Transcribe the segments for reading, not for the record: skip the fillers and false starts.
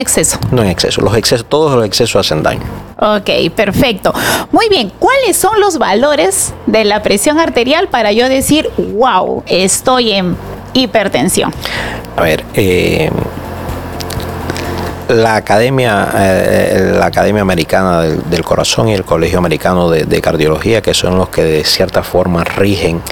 exceso. No en exceso. Todos los excesos hacen daño. Ok, perfecto. Muy bien, ¿cuáles son los valores de la presión arterial para yo decir, wow, estoy en hipertensión? A ver, la Academia Americana del Corazón y el Colegio Americano de Cardiología, que son los que de cierta forma rigen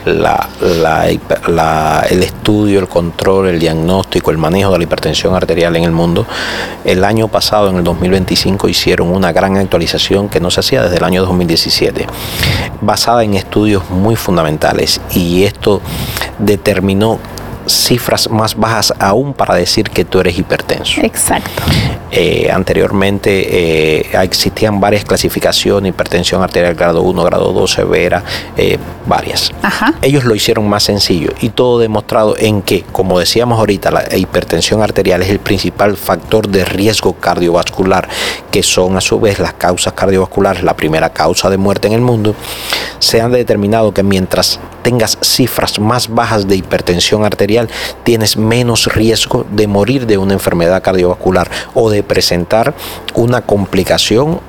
el estudio, el control, el diagnóstico, el manejo de la hipertensión arterial en el mundo, el año pasado, en el 2025, hicieron una gran actualización que no se hacía desde el año 2017, basada en estudios muy fundamentales, y esto determinó cifras más bajas aún para decir que tú eres hipertenso. Exacto. Anteriormente existían varias clasificaciones: hipertensión arterial grado 1, grado 2, severa, varias. Ajá. Ellos lo hicieron más sencillo, y todo demostrado en que, como decíamos ahorita, la hipertensión arterial es el principal factor de riesgo cardiovascular, que son a su vez las causas cardiovasculares, la primera causa de muerte en el mundo. Se han determinado que mientras tengas cifras más bajas de hipertensión arterial, tienes menos riesgo de morir de una enfermedad cardiovascular o de presentar una complicación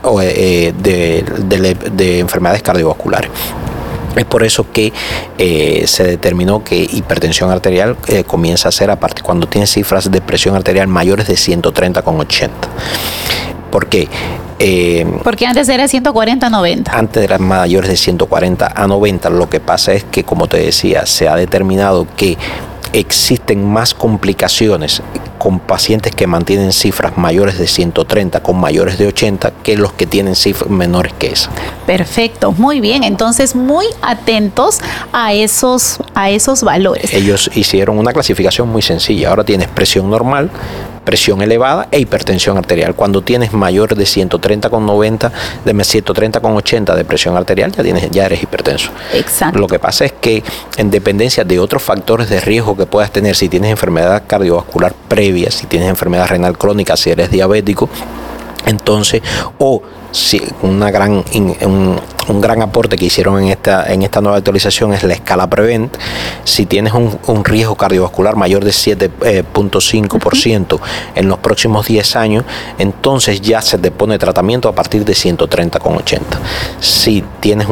de enfermedades cardiovasculares. Es por eso que se determinó que hipertensión arterial comienza a ser a partir cuando tienes cifras de presión arterial mayores de 130/80. ¿Por qué? Porque antes era 140/90. Antes eran mayores de 140/90. Lo que pasa es que, como te decía, se ha determinado que existen más complicaciones con pacientes que mantienen cifras mayores de 130 con mayores de 80 que los que tienen cifras menores que esa. Perfecto, muy bien. Entonces, muy atentos a esos valores. Ellos hicieron una clasificación muy sencilla. Ahora tienes presión normal, presión elevada e hipertensión arterial. Cuando tienes mayor de 130/90, de 130/80 de presión arterial, ya eres hipertenso. Exacto. Lo que pasa es que, en dependencia de otros factores de riesgo que puedas tener, si tienes enfermedad cardiovascular previa, si tienes enfermedad renal crónica, si eres diabético, entonces, o si un gran aporte que hicieron en esta nueva actualización es la escala Prevent. Si tienes un riesgo cardiovascular mayor de 7.5% en los próximos 10 años, entonces ya se te pone tratamiento a partir de 130/80. Si tienes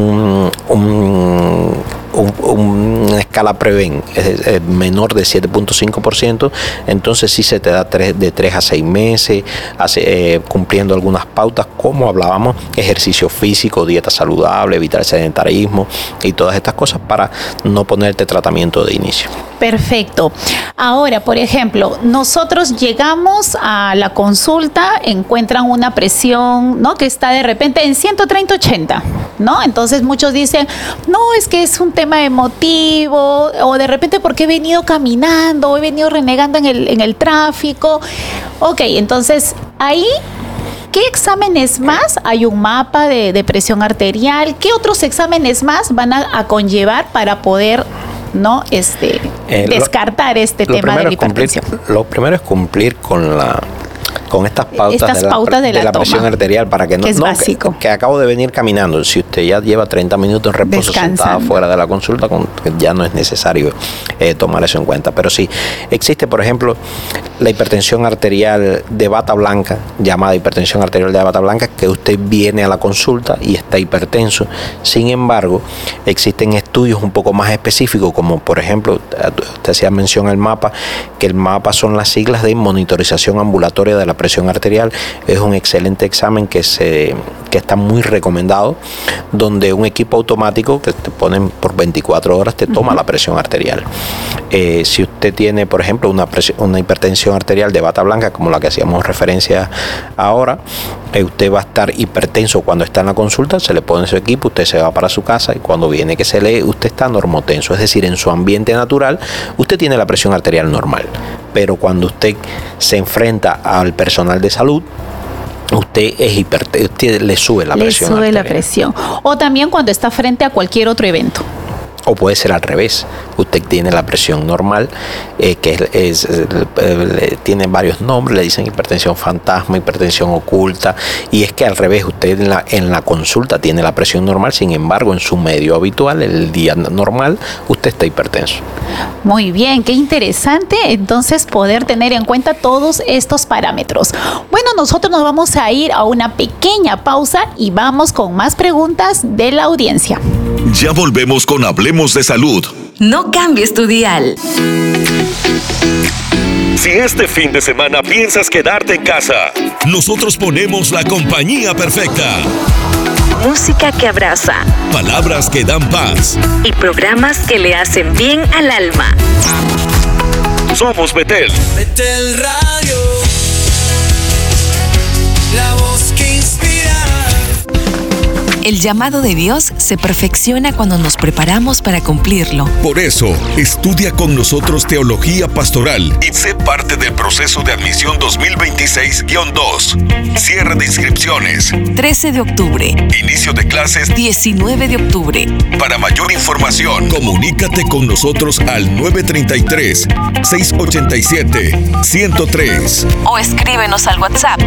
una escala Prevent menor de 7.5%, entonces sí se te da de 3 a 6 meses, cumpliendo algunas pautas, como hablábamos, ejercicio físico, dieta saludable, evitar el sedentarismo y todas estas cosas para no ponerte tratamiento de inicio. Perfecto. Ahora, por ejemplo, nosotros llegamos a la consulta, encuentran una presión, ¿no?, que está de repente en 130/80, ¿no? Entonces muchos dicen, no, es que es un tema emotivo, o de repente porque he venido caminando, o he venido renegando en el tráfico. Ok, entonces ahí, ¿qué exámenes más? Hay un mapa de presión arterial. ¿Qué otros exámenes más van a conllevar para poder, ¿no?, descartar este tema de la hipertensión? Lo primero es cumplir con estas pautas de la presión arterial, para que es básico. Que acabo de venir caminando. Si usted ya lleva 30 minutos en reposo sentado fuera de la consulta, ya no es necesario tomar eso en cuenta. Pero sí, existe, por ejemplo, la hipertensión arterial de bata blanca, llamada hipertensión arterial de bata blanca, que usted viene a la consulta y está hipertenso. Sin embargo, existen estudios un poco más específicos, como por ejemplo, usted hacía mención al mapa, que el mapa son las siglas de monitorización ambulatoria de la presión arterial. Es un excelente examen que está muy recomendado, donde un equipo automático que te ponen por 24 horas te toma la presión arterial. Si usted tiene, por ejemplo, una hipertensión arterial de bata blanca, como la que hacíamos referencia ahora, usted va a estar hipertenso cuando está en la consulta, se le pone su equipo, usted se va para su casa, y cuando viene que se lee, usted está normotenso, es decir, en su ambiente natural usted tiene la presión arterial normal. Pero cuando usted se enfrenta al personal de salud, usted le sube la presión arterial. O también cuando está frente a cualquier otro evento. O puede ser al revés. Usted tiene la presión normal, que tiene varios nombres, le dicen hipertensión fantasma, hipertensión oculta, y es que al revés, usted en la consulta tiene la presión normal, sin embargo, en su medio habitual, el día normal, usted está hipertenso. Muy bien, qué interesante entonces poder tener en cuenta todos estos parámetros. Bueno, nosotros nos vamos a ir a una pequeña pausa y vamos con más preguntas de la audiencia. Ya volvemos con Hablemos de Salud. No cambies tu dial. Si este fin de semana piensas quedarte en casa, nosotros ponemos la compañía perfecta. Música que abraza. Palabras que dan paz. Y programas que le hacen bien al alma. Somos Betel. Betel Radio. La voz que inspira. El llamado de Dios se perfecciona cuando nos preparamos para cumplirlo. Por eso, estudia con nosotros Teología Pastoral y sé parte del proceso de admisión 2026-2. Cierre de inscripciones. 13 de octubre. Inicio de clases. 19 de octubre. Para mayor información, comunícate con nosotros al 933-687-103. O escríbenos al WhatsApp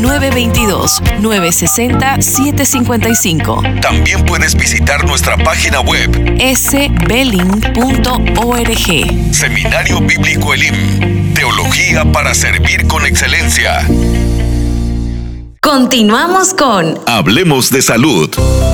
922-960-755. También puedes visitar nuestra página web sbeling.org. Seminario Bíblico Elim. Teología para servir con excelencia. Continuamos con Hablemos de Salud.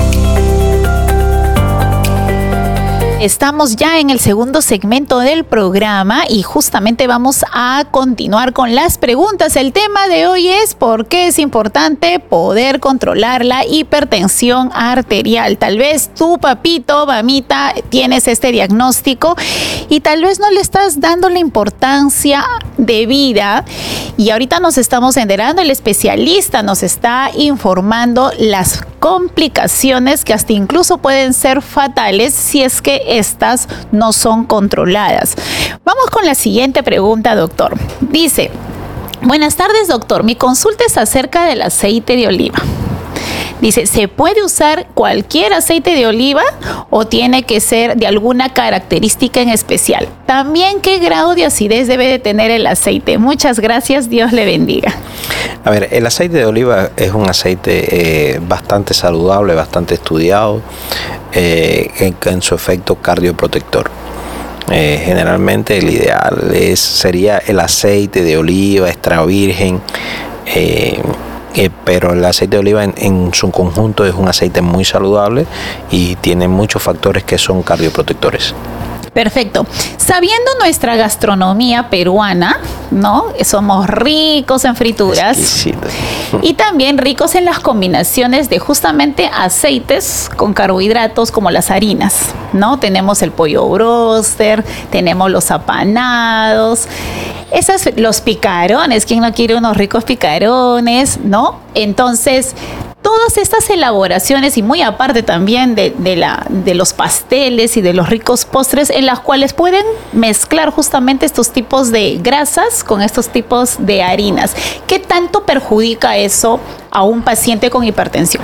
Estamos ya en el segundo segmento del programa y justamente vamos a continuar con las preguntas. El tema de hoy es ¿por qué es importante poder controlar la hipertensión arterial? Tal vez tú, papito, mamita, tienes este diagnóstico y tal vez no le estás dando la importancia debida y ahorita nos estamos enterando, el especialista nos está informando las complicaciones que hasta incluso pueden ser fatales si es que estas no son controladas. Vamos con la siguiente pregunta, doctor. Dice, buenas tardes, doctor. Mi consulta es acerca del aceite de oliva. Dice, ¿se puede usar cualquier aceite de oliva o tiene que ser de alguna característica en especial? También, ¿qué grado de acidez debe de tener el aceite? Muchas gracias, Dios le bendiga. A ver, el aceite de oliva es un aceite bastante saludable, bastante estudiado en su efecto cardioprotector. Generalmente el ideal sería el aceite de oliva extra virgen, pero el aceite de oliva en su conjunto es un aceite muy saludable y tiene muchos factores que son cardioprotectores. Perfecto. Sabiendo nuestra gastronomía peruana, ¿no? Somos ricos en frituras. Exquisito. Y también ricos en las combinaciones de justamente aceites con carbohidratos como las harinas, ¿no? Tenemos el pollo broster, tenemos los apanados, los picarones, ¿quién no quiere unos ricos picarones, no? Entonces, todas estas elaboraciones y muy aparte también de los pasteles y de los ricos postres en las cuales pueden mezclar justamente estos tipos de grasas con estos tipos de harinas. ¿Qué tanto perjudica eso a un paciente con hipertensión?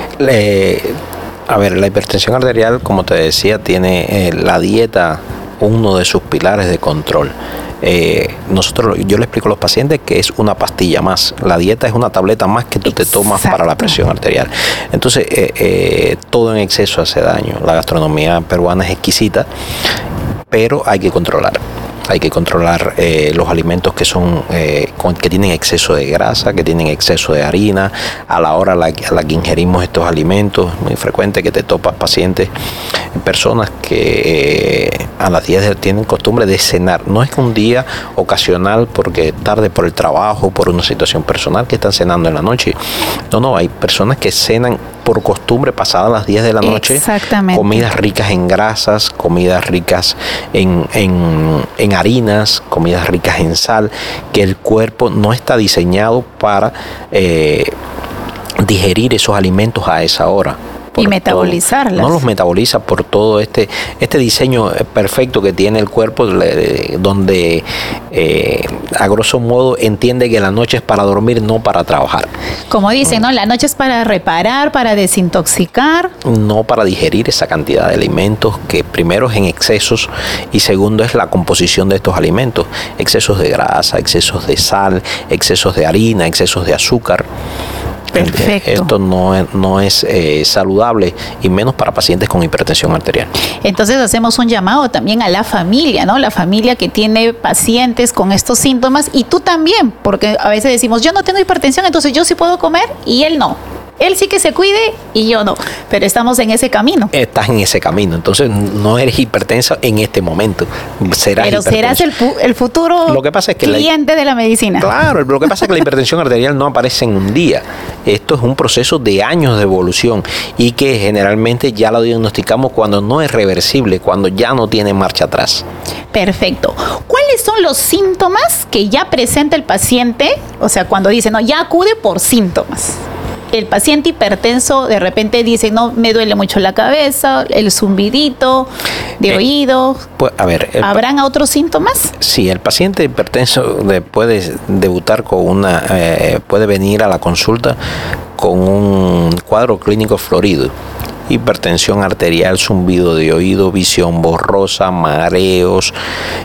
A ver, la hipertensión arterial, como te decía, tiene la dieta uno de sus pilares de control. Yo le explico a los pacientes que es una pastilla más. La dieta es una tableta más que tú te tomas para la presión arterial. Entonces, todo en exceso hace daño. La gastronomía peruana es exquisita, pero hay que controlar. Hay que controlar los alimentos que tienen exceso de grasa, que tienen exceso de harina. A la hora a la que ingerimos estos alimentos, es muy frecuente que te topas pacientes, personas que a las 10 tienen costumbre de cenar. No es que un día ocasional porque tarde por el trabajo, por una situación personal, que están cenando en la noche. No, hay personas que cenan por costumbre pasadas las 10 de la noche. Exactamente. Comidas ricas en grasas, comidas ricas en harinas, comidas ricas en sal, que el cuerpo no está diseñado para digerir esos alimentos a esa hora. Y metabolizarlas. No los metaboliza por todo este diseño perfecto que tiene el cuerpo, donde a grosso modo entiende que la noche es para dormir, no para trabajar. Como dicen, ¿no? La noche es para reparar, para desintoxicar. No para digerir esa cantidad de alimentos, que primero es en excesos y segundo es la composición de estos alimentos. Excesos de grasa, excesos de sal, excesos de harina, excesos de azúcar. Perfecto. Esto no es saludable, y menos para pacientes con hipertensión arterial. Entonces hacemos un llamado también a la familia, ¿no? La familia que tiene pacientes con estos síntomas, y tú también, porque a veces decimos, yo no tengo hipertensión, entonces yo sí puedo comer y él no. Él sí que se cuide y yo no, pero estamos en ese camino. Estás en ese camino, entonces no eres hipertenso en este momento. Serás el futuro lo que pasa es que cliente de la medicina. Claro, lo que pasa es que la hipertensión arterial no aparece en un día. Esto es un proceso de años de evolución, y que generalmente ya lo diagnosticamos cuando no es reversible, cuando ya no tiene marcha atrás. Perfecto. ¿Cuáles son los síntomas que ya presenta el paciente? O sea, cuando dice, no, ya acude por síntomas. El paciente hipertenso de repente dice, no, me duele mucho la cabeza, el zumbidito de oído. Pues, a ver, ¿habrán otros síntomas? Sí, el paciente hipertenso puede debutar con puede venir a la consulta con un cuadro clínico florido. Hipertensión arterial, zumbido de oído, visión borrosa, mareos,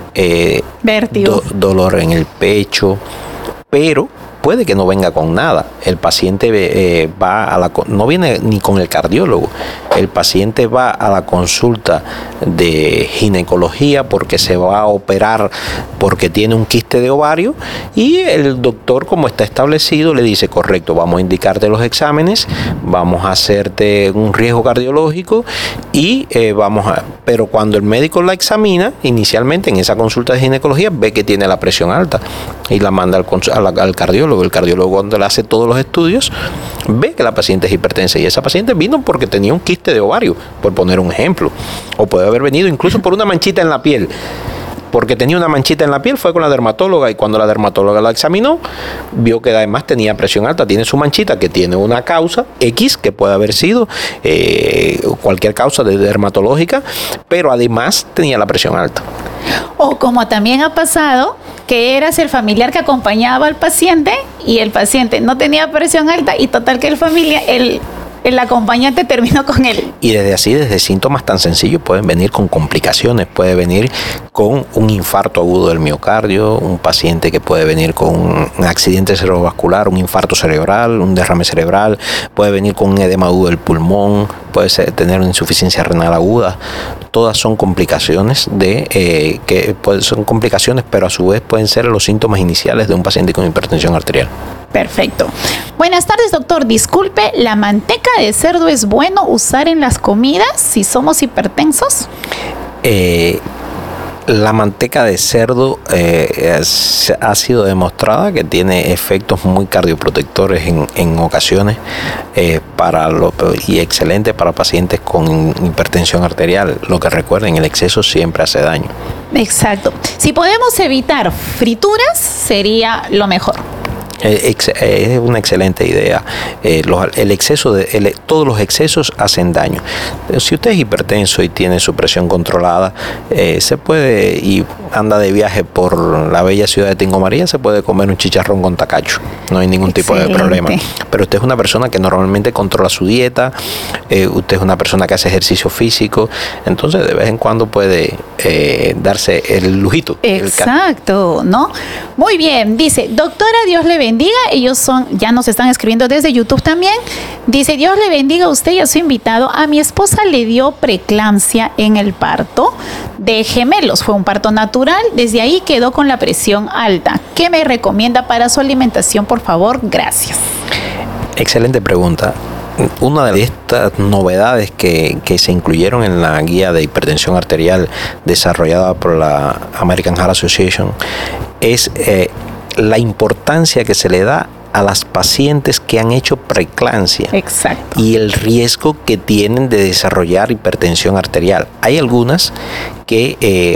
vértigo, dolor en el pecho, pero puede que no venga con nada. El paciente no viene ni con el cardiólogo. El paciente va a la consulta de ginecología porque se va a operar porque tiene un quiste de ovario, y el doctor, como está establecido, le dice, correcto, vamos a indicarte los exámenes, vamos a hacerte un riesgo cardiológico y pero cuando el médico la examina, inicialmente en esa consulta de ginecología, ve que tiene la presión alta y la manda al cardiólogo. El cardiólogo, cuando le hace todos los estudios, ve que la paciente es hipertensa, y esa paciente vino porque tenía un quiste de ovario, por poner un ejemplo, o puede haber venido incluso por una manchita en la piel. Porque tenía una manchita en la piel, fue con la dermatóloga, y cuando la dermatóloga la examinó, vio que además tenía presión alta, tiene su manchita que tiene una causa X, que puede haber sido cualquier causa dermatológica, pero además tenía la presión alta. O como también ha pasado, que eras el familiar que acompañaba al paciente y el paciente no tenía presión alta, y total que el acompañante terminó con él. Y desde síntomas tan sencillos pueden venir con complicaciones. Puede venir con un infarto agudo del miocardio, un paciente que puede venir con un accidente cerebrovascular, un infarto cerebral, un derrame cerebral, puede venir con un edema agudo del pulmón, puede tener una insuficiencia renal aguda. Todas son complicaciones son complicaciones, pero a su vez pueden ser los síntomas iniciales de un paciente con hipertensión arterial. Perfecto. Buenas tardes, doctor. Disculpe, ¿la manteca de cerdo es bueno usar en las comidas si somos hipertensos? La manteca de cerdo ha sido demostrada que tiene efectos muy cardioprotectores en ocasiones y excelente para pacientes con hipertensión arterial. Lo que recuerden, el exceso siempre hace daño. Exacto. Si podemos evitar frituras, sería lo mejor. Es una excelente idea. Todos los excesos hacen daño. Si usted es hipertenso y tiene su presión controlada, se puede, y anda de viaje por la bella ciudad de Tingo María, se puede comer un chicharrón con tacacho. No hay ningún tipo de problema. Pero usted es una persona que normalmente controla su dieta, usted es una persona que hace ejercicio físico, entonces de vez en cuando puede darse el lujito. Exacto, ¿no? Muy bien. Dice, doctora, Dios le bendiga. Ellos ya nos están escribiendo desde YouTube también. Dice, Dios le bendiga a usted y a su invitado. A mi esposa le dio preeclampsia en el parto de gemelos. Fue un parto natural. Desde ahí quedó con la presión alta. ¿Qué me recomienda para su alimentación, por favor? Gracias. Excelente pregunta. Una de estas novedades que se incluyeron en la guía de hipertensión arterial desarrollada por la American Heart Association es la importancia que se le da a las pacientes que han hecho preeclampsia. Exacto. Y el riesgo que tienen de desarrollar hipertensión arterial. Hay algunas que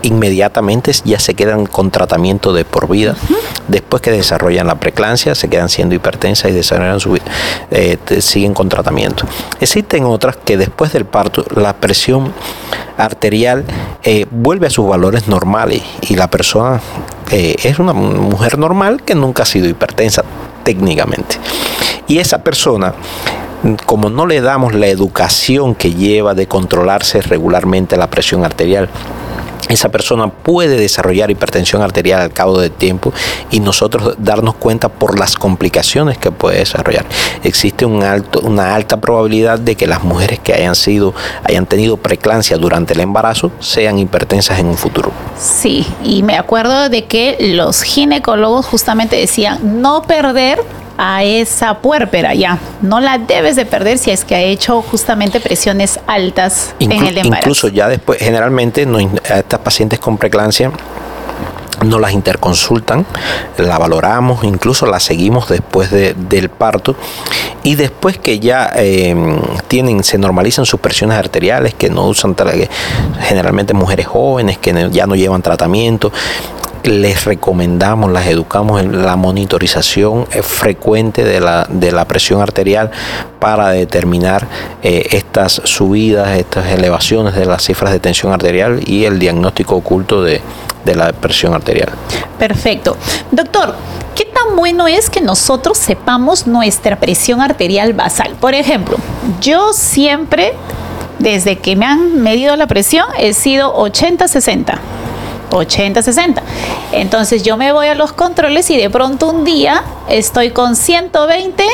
inmediatamente ya se quedan con tratamiento de por vida. Después que desarrollan la preeclampsia, se quedan siendo hipertensas y desarrollan siguen con tratamiento. Existen otras que después del parto la presión arterial vuelve a sus valores normales y la persona es una mujer normal que nunca ha sido hipertensa técnicamente. Y esa persona, como no le damos la educación que lleva de controlarse regularmente la presión arterial, esa persona puede desarrollar hipertensión arterial al cabo del tiempo y nosotros darnos cuenta por las complicaciones que puede desarrollar. Existe una alta probabilidad de que las mujeres que hayan tenido preeclampsia durante el embarazo sean hipertensas en un futuro. Sí, y me acuerdo de que los ginecólogos justamente decían no perder a esa puérpera, ya no la debes de perder si es que ha hecho justamente presiones altas en el embarazo. Incluso ya después, generalmente a estas pacientes con preeclampsia nos las interconsultan, la valoramos, incluso la seguimos después del parto, y después que ya se normalizan sus presiones arteriales, que no usan, generalmente mujeres jóvenes que ya no llevan tratamiento, les recomendamos, las educamos en la monitorización frecuente de la presión arterial para determinar estas subidas, estas elevaciones de las cifras de tensión arterial y el diagnóstico oculto de la presión arterial. Perfecto. Doctor, ¿qué tan bueno es que nosotros sepamos nuestra presión arterial basal? Por ejemplo, yo siempre, desde que me han medido la presión, he sido 80-60. 80-60. Entonces yo me voy a los controles y de pronto un día estoy con 120-70.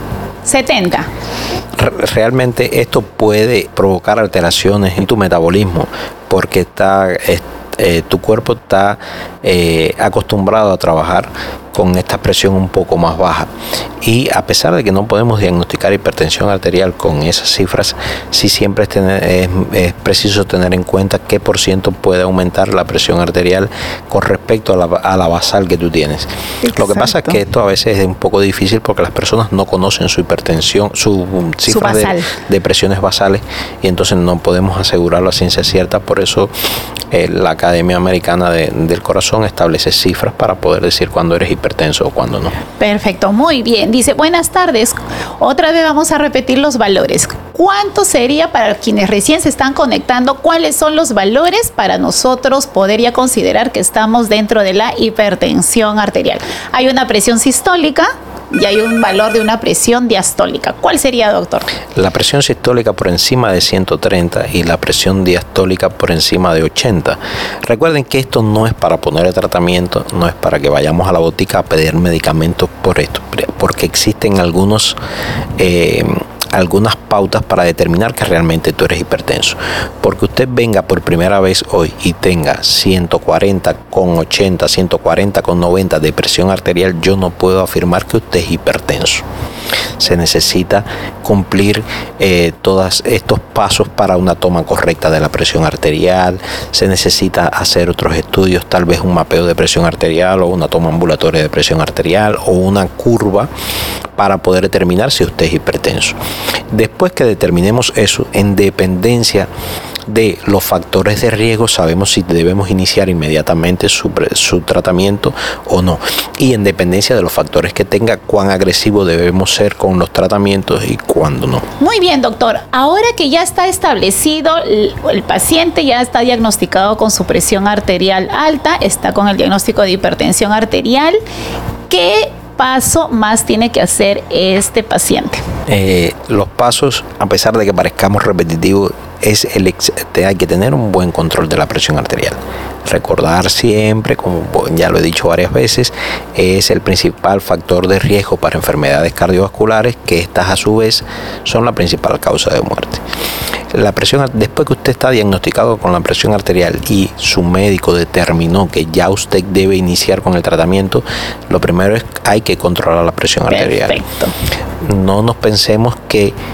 Realmente esto puede provocar alteraciones en tu metabolismo porque tu cuerpo está acostumbrado a trabajar con esta presión un poco más baja, y a pesar de que no podemos diagnosticar hipertensión arterial con esas cifras, sí siempre es preciso tener en cuenta qué por ciento puede aumentar la presión arterial con respecto a la basal que tú tienes. Exacto. Lo que pasa es que esto a veces es un poco difícil porque las personas no conocen su hipertensión, su cifra de presiones basales, y entonces no podemos asegurarlo a ciencia cierta. Por eso la Academia Americana del Corazón establece cifras para poder decir cuándo eres hipertenso o cuándo no. Perfecto, muy bien. Dice, buenas tardes. Otra vez vamos a repetir los valores. ¿Cuánto sería para quienes recién se están conectando? ¿Cuáles son los valores para nosotros poder ya considerar que estamos dentro de la hipertensión arterial? Hay una presión sistólica y hay un valor de una presión diastólica. ¿Cuál sería, doctor? La presión sistólica por encima de 130 y la presión diastólica por encima de 80. Recuerden que esto no es para poner el tratamiento, no es para que vayamos a la botica a pedir medicamentos por esto, porque existen algunas pautas para determinar que realmente tú eres hipertenso. Porque usted venga por primera vez hoy y tenga 140/80, 140/90 de presión arterial, yo no puedo afirmar que usted es hipertenso. Se necesita cumplir todos estos pasos para una toma correcta de la presión arterial. Se necesita hacer otros estudios, tal vez un mapeo de presión arterial o una toma ambulatoria de presión arterial o una curva para poder determinar si usted es hipertenso. Después que determinemos eso, en dependencia de los factores de riesgo, sabemos si debemos iniciar inmediatamente su tratamiento o no. Y en dependencia de los factores que tenga, cuán agresivo debemos ser con los tratamientos y cuándo no. Muy bien, doctor. Ahora que ya está establecido, el paciente ya está diagnosticado con su presión arterial alta, está con el diagnóstico de hipertensión arterial, ¿qué paso más tiene que hacer este paciente? Los pasos, a pesar de que parezcamos repetitivos, hay que tener un buen control de la presión arterial. Recordar siempre, como ya lo he dicho varias veces, es el principal factor de riesgo para enfermedades cardiovasculares, que estas a su vez son la principal causa de muerte. La presión, después que usted está diagnosticado con la presión arterial y su médico determinó que ya usted debe iniciar con el tratamiento, lo primero es hay que controlar la presión arterial. Perfecto. No nos pensemos que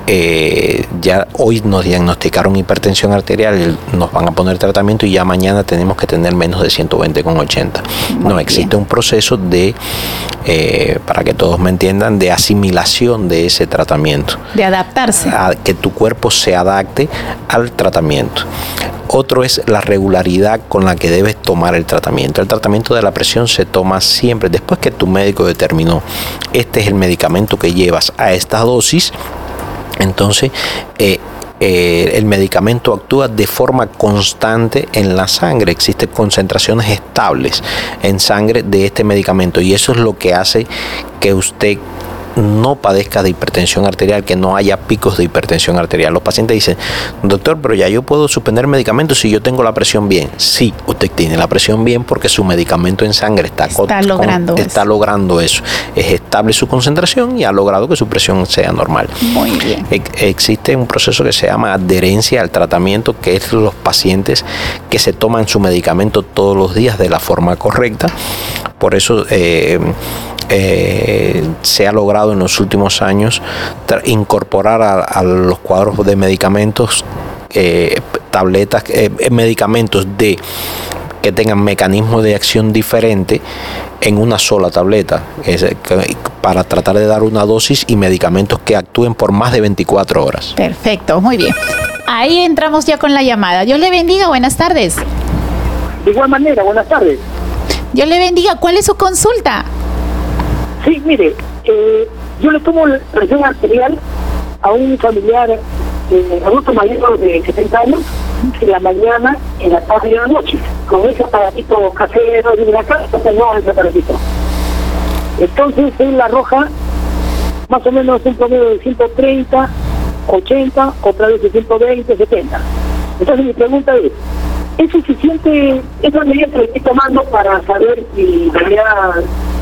ya hoy nos diagnosticaron hipertensión arterial, nos van a poner tratamiento y ya mañana tenemos que tener menos de 120/80. No, existe un proceso de, para que todos me entiendan, de asimilación de ese tratamiento. De adaptarse. A que tu cuerpo se adapte al tratamiento. Otro es la regularidad con la que debes tomar el tratamiento. El tratamiento de la presión se toma siempre después que tu médico determinó este es el medicamento que llevas a esta dosis. Entonces, el medicamento actúa de forma constante en la sangre. Existen concentraciones estables en sangre de este medicamento y eso es lo que hace que usted no padezca de hipertensión arterial, que no haya picos de hipertensión arterial. Los pacientes dicen, doctor, pero ya yo puedo suspender medicamentos si yo tengo la presión bien. Sí, usted tiene la presión bien porque su medicamento en sangre está logrando eso. Es estable su concentración y ha logrado que su presión sea normal. Muy bien. Existe un proceso que se llama adherencia al tratamiento, que es los pacientes que se toman su medicamento todos los días de la forma correcta. Por eso se ha logrado en los últimos años incorporar a los cuadros de medicamentos tabletas, medicamentos que tengan mecanismos de acción diferente en una sola tableta, para tratar de dar una dosis y medicamentos que actúen por más de 24 horas. Perfecto, muy bien. Ahí entramos ya con la llamada. Dios le bendiga, buenas tardes. De igual manera, buenas tardes. Dios le bendiga, ¿cuál es su consulta? Sí, mire, yo le tomo la presión arterial a un familiar adulto mayor de 70 años, en la mañana, en la tarde y en la noche, con ese aparatito casero de la casa, no ese aparatito. Entonces, él arroja más o menos un promedio de 130, 80, otra vez de 120, 70. Entonces, mi pregunta ¿es suficiente esa medida que le estoy tomando para saber si en realidad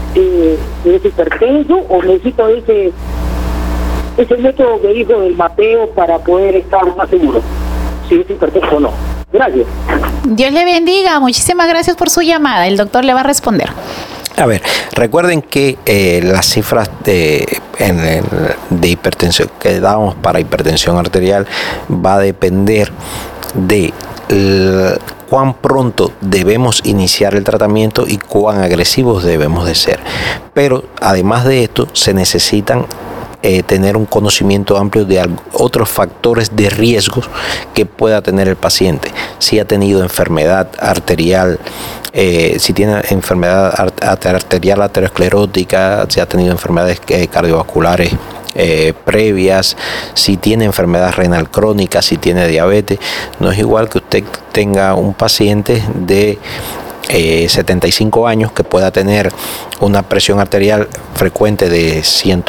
es hipertenso o necesito ese método que dijo del mapeo para poder estar más seguro si es hipertenso o no? Gracias. Dios le bendiga, muchísimas gracias por su llamada. El doctor le va a responder. A ver, recuerden que las cifras de hipertensión que damos para hipertensión arterial va a depender de cuán pronto debemos iniciar el tratamiento y cuán agresivos debemos de ser. Pero además de esto, se necesitan tener un conocimiento amplio de otros factores de riesgo que pueda tener el paciente. Si ha tenido enfermedad arterial, si tiene enfermedad arterial aterosclerótica, si ha tenido enfermedades cardiovasculares previas, si tiene enfermedad renal crónica, si tiene diabetes. No es igual que usted tenga un paciente de 75 años que pueda tener una presión arterial frecuente de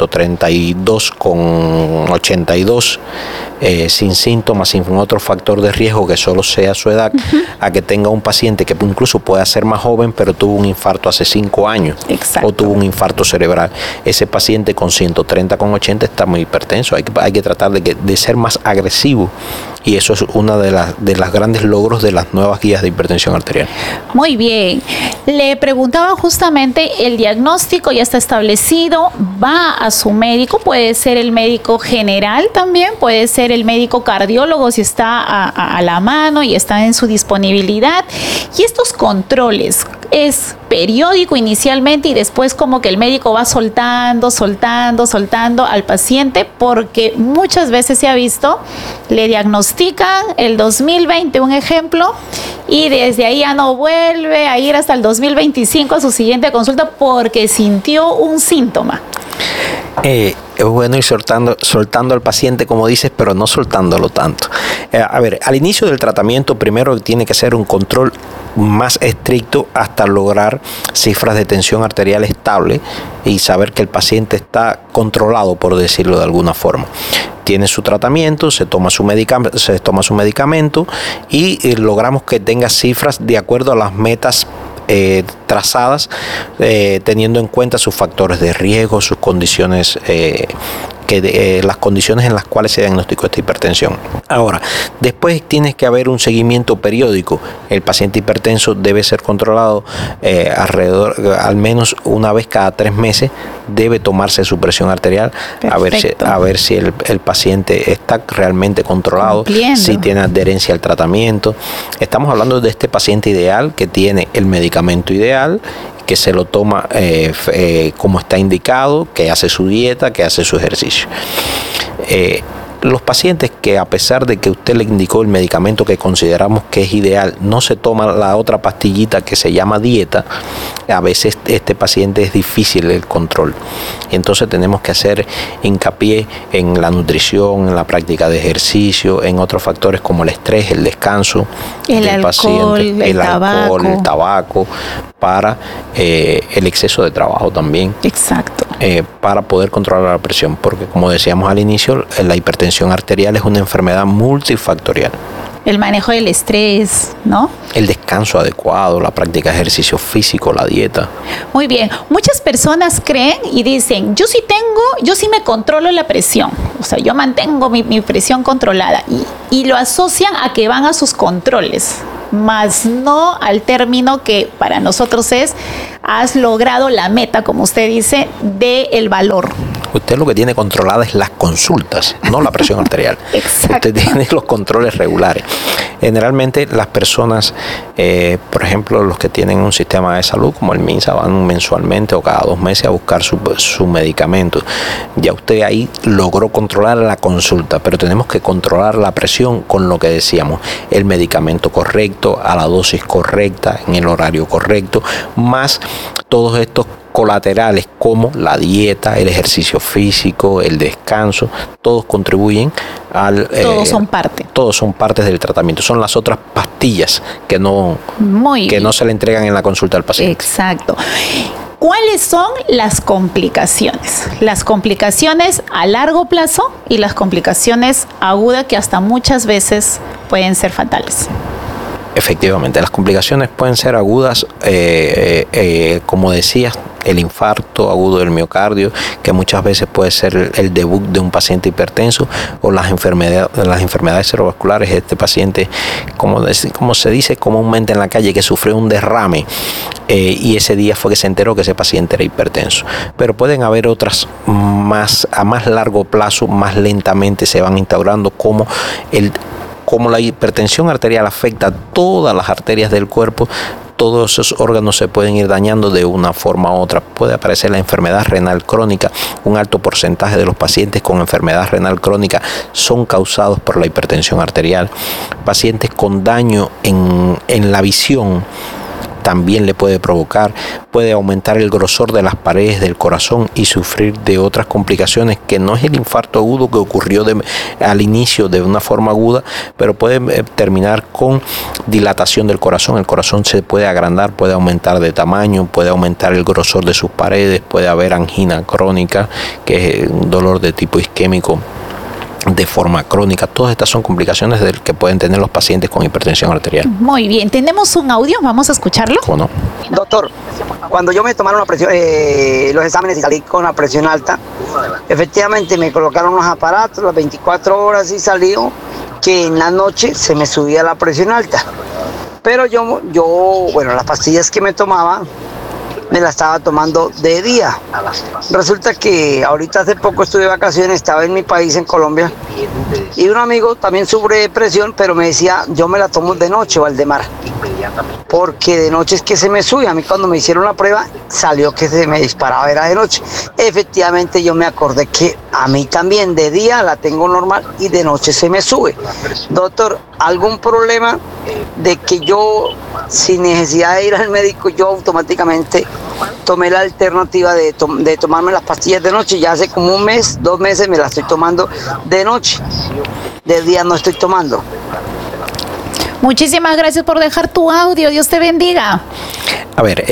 132/82 sin síntomas, sin otro factor de riesgo que solo sea su edad, a que tenga un paciente que incluso pueda ser más joven pero tuvo un infarto hace 5 años. Exacto. O tuvo un infarto cerebral. Ese paciente con 130/80 está muy hipertenso. Hay que tratar de ser más agresivo, y eso es una de las grandes logros de las nuevas guías de hipertensión arterial. Muy bien. Le preguntaba justamente, el diagnóstico ya está establecido, va a su médico, puede ser el médico general también, puede ser el médico cardiólogo si está a la mano y está en su disponibilidad. Y estos controles es periódico inicialmente y después como que el médico va soltando al paciente, porque muchas veces se ha visto, le diagnostican el 2020, un ejemplo, y desde ahí ya no vuelve a ir hasta el 2025 a su siguiente consulta porque sintió un síntoma. Es bueno ir soltando al paciente, como dices, pero no soltándolo tanto. A ver, al inicio del tratamiento primero tiene que ser un control más estricto hasta lograr cifras de tensión arterial estable y saber que el paciente está controlado, por decirlo de alguna forma. Tiene su tratamiento, se toma su medicamento y logramos que tenga cifras de acuerdo a las metas trazadas, teniendo en cuenta sus factores de riesgo, sus condiciones las condiciones en las cuales se diagnosticó esta hipertensión. Ahora, después tiene que haber un seguimiento periódico. El paciente hipertenso debe ser controlado al menos una vez cada 3 meses. Debe tomarse su presión arterial. A ver si el paciente está realmente controlado, si tiene adherencia al tratamiento. Estamos hablando de este paciente ideal que tiene el medicamento ideal, que se lo toma como está indicado, que hace su dieta, que hace su ejercicio. Los pacientes que, a pesar de que usted le indicó el medicamento que consideramos que es ideal, no se toma la otra pastillita que se llama dieta, a veces este paciente es difícil el control. Y entonces tenemos que hacer hincapié en la nutrición, en la práctica de ejercicio, en otros factores como el estrés, el descanso del paciente, el alcohol, el tabaco, para el exceso de trabajo también. Exacto. Para poder controlar la presión, porque como decíamos al inicio, la hipertensión arterial es una enfermedad multifactorial. El manejo del estrés, ¿no? El descanso adecuado, la práctica de ejercicio físico, la dieta. Muy bien. Muchas personas creen y dicen, yo sí me controlo la presión. O sea, yo mantengo mi presión controlada. Y lo asocian a que van a sus controles, más no al término que para nosotros es, has logrado la meta, como usted dice, del valor. Usted lo que tiene controlada es las consultas, no la presión arterial. Exacto. Usted tiene los controles regulares. Generalmente las personas, por ejemplo, los que tienen un sistema de salud como el MINSA, van mensualmente o cada 2 meses a buscar su medicamento. Ya usted ahí logró controlar la consulta, pero tenemos que controlar la presión con lo que decíamos, el medicamento correcto, a la dosis correcta, en el horario correcto, más todos estos colaterales como la dieta, el ejercicio físico, el descanso, todos contribuyen al... todos son parte. Todos son partes del tratamiento. Son las otras pastillas que no se le entregan en la consulta al paciente. Exacto. ¿Cuáles son las complicaciones? Las complicaciones a largo plazo y las complicaciones agudas que hasta muchas veces pueden ser fatales. Efectivamente, las complicaciones pueden ser agudas, como decías, el infarto agudo del miocardio, que muchas veces puede ser el debut de un paciente hipertenso, o las enfermedades cerebrovasculares. Este paciente, como se dice comúnmente en la calle, que sufrió un derrame y ese día fue que se enteró que ese paciente era hipertenso. Pero pueden haber otras a más largo plazo, más lentamente se van instaurando, como la hipertensión arterial afecta a todas las arterias del cuerpo. Todos esos órganos se pueden ir dañando de una forma u otra. Puede aparecer la enfermedad renal crónica. Un alto porcentaje de los pacientes con enfermedad renal crónica son causados por la hipertensión arterial. Pacientes con daño en la visión también le puede provocar, puede aumentar el grosor de las paredes del corazón y sufrir de otras complicaciones, que no es el infarto agudo que ocurrió al inicio de una forma aguda, pero puede terminar con dilatación del corazón. El corazón se puede agrandar, puede aumentar de tamaño, puede aumentar el grosor de sus paredes, puede haber angina crónica, que es un dolor de tipo isquémico de forma crónica. Todas estas son complicaciones que pueden tener los pacientes con hipertensión arterial. Muy bien, tenemos un audio, vamos a escucharlo. ¿Cómo no? Doctor, cuando yo me tomaron la presión, los exámenes y salí con la presión alta, efectivamente me colocaron los aparatos las 24 horas y salió que en la noche se me subía la presión alta. Pero bueno, las pastillas que me tomaba me la estaba tomando de día. Resulta que ahorita hace poco estuve de vacaciones, estaba en mi país, en Colombia, y un amigo también sufre depresión, pero me decía, yo me la tomo de noche, Valdemar, porque de noche es que se me sube. A mí cuando me hicieron la prueba salió que se me disparaba, era de noche. Efectivamente yo me acordé que a mí también de día la tengo normal y de noche se me sube. Doctor, ¿algún problema de que yo, sin necesidad de ir al médico, yo automáticamente tomé la alternativa de tomarme las pastillas de noche? Ya hace como 1 mes, 2 meses me las estoy tomando de noche, de día no estoy tomando. Muchísimas gracias por dejar tu audio, Dios te bendiga. A ver,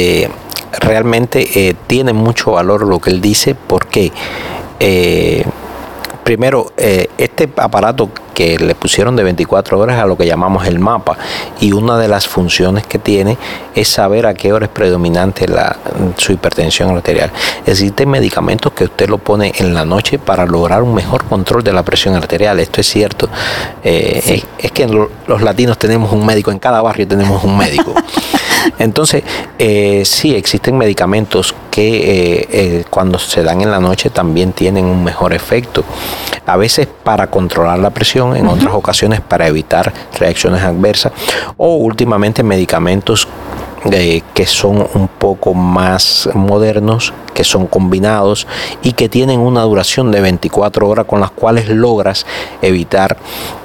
realmente tiene mucho valor lo que él dice, porque primero, este aparato que le pusieron de 24 horas a lo que llamamos el mapa, y una de las funciones que tiene es saber a qué hora es predominante su hipertensión arterial. Existen medicamentos que usted lo pone en la noche para lograr un mejor control de la presión arterial. Esto es cierto. Es que los latinos tenemos un médico, en cada barrio tenemos un médico. Entonces, sí, existen medicamentos que cuando se dan en la noche también tienen un mejor efecto. A veces para controlar la presión, en otras ocasiones para evitar reacciones adversas, o últimamente medicamentos que son un poco más modernos, que son combinados y que tienen una duración de 24 horas con las cuales logras evitar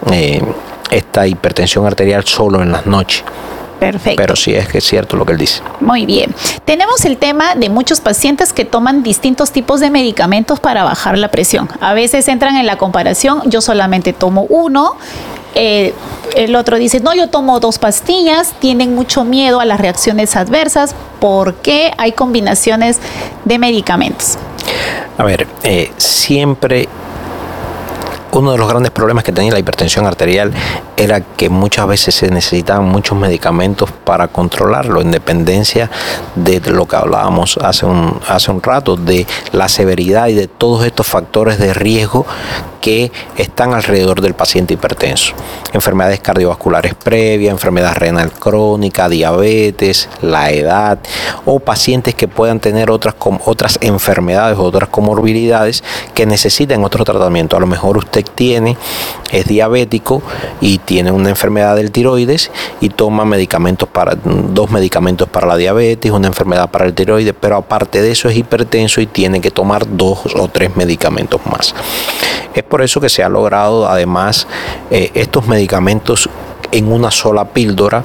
esta hipertensión arterial solo en las noches. Perfecto. Pero sí es que es cierto lo que él dice. Muy bien. Tenemos el tema de muchos pacientes que toman distintos tipos de medicamentos para bajar la presión. A veces entran en la comparación, yo solamente tomo uno. El otro dice, no, yo tomo 2 pastillas, tienen mucho miedo a las reacciones adversas. ¿Por qué hay combinaciones de medicamentos? A ver, siempre uno de los grandes problemas que tenía la hipertensión arterial era que muchas veces se necesitaban muchos medicamentos para controlarlo, en dependencia de lo que hablábamos hace un rato, de la severidad y de todos estos factores de riesgo que están alrededor del paciente hipertenso. Enfermedades cardiovasculares previas, enfermedad renal crónica, diabetes, la edad, o pacientes que puedan tener otras enfermedades o otras comorbilidades que necesiten otro tratamiento. A lo mejor usted es diabético y tiene una enfermedad del tiroides y toma 2 medicamentos para la diabetes, una enfermedad para el tiroides, pero aparte de eso es hipertenso y tiene que tomar 2 o 3 medicamentos más. Es por eso que se ha logrado además estos medicamentos en una sola píldora,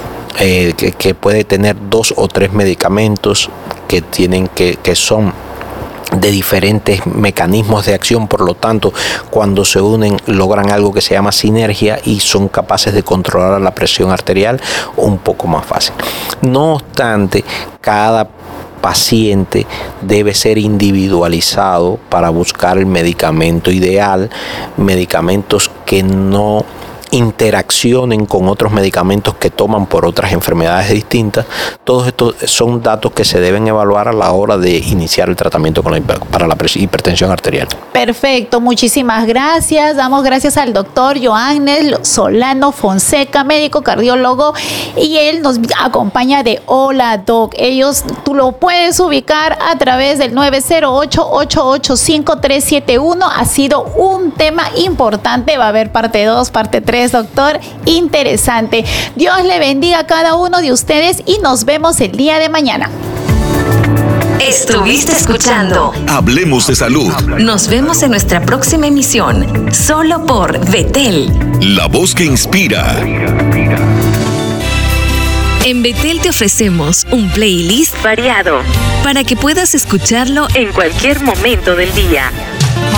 que puede tener 2 o 3 medicamentos que son de diferentes mecanismos de acción. Por lo tanto, cuando se unen logran algo que se llama sinergia y son capaces de controlar la presión arterial un poco más fácil. No obstante, cada paciente debe ser individualizado para buscar el medicamento ideal, medicamentos que no interaccionen con otros medicamentos que toman por otras enfermedades distintas. Todos estos son datos que se deben evaluar a la hora de iniciar el tratamiento para la hipertensión arterial. Perfecto, muchísimas gracias. Damos gracias al doctor Joannes Solano Fonseca, médico cardiólogo, y él nos acompaña de Hola Doc. Tú lo puedes ubicar a través del 908-885-371. Ha sido un tema importante, va a haber parte 2, parte 3, doctor, interesante. Dios le bendiga a cada uno de ustedes y nos vemos el día de mañana. Estuviste escuchando Hablemos de Salud. Nos vemos en nuestra próxima emisión, solo por Betel, la voz que inspira. En Betel te ofrecemos un playlist variado para que puedas escucharlo en cualquier momento del día.